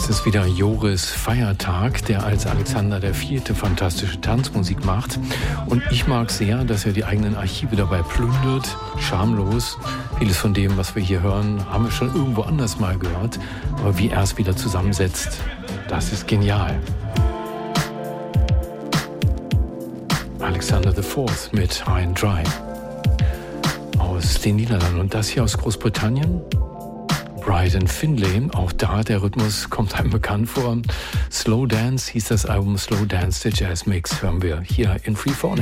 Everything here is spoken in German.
Es ist wieder Joris Feiertag, der als Alexander IV. Fantastische Tanzmusik macht. Und ich mag sehr, dass er die eigenen Archive dabei plündert, schamlos. Vieles von dem, was wir hier hören, haben wir schon irgendwo anders mal gehört. Aber wie er es wieder zusammensetzt, das ist genial. Alexander IV. Mit High and Dry aus den Niederlanden. Und das hier aus Großbritannien? Brian Finlay, auch da, der Rhythmus kommt einem bekannt vor. Slow Dance hieß das Album, Slow Dance, der Jazz Mix, hören wir hier in Freeform.